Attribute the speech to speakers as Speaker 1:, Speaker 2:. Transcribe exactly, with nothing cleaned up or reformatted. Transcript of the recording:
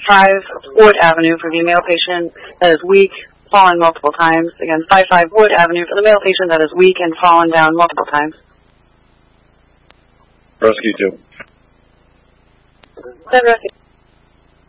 Speaker 1: five Wood Avenue for the male patient that is weak, fallen multiple times. Again, five five Wood Avenue for the male patient that is weak and fallen down multiple times.
Speaker 2: Rescue two.
Speaker 1: Send rescue.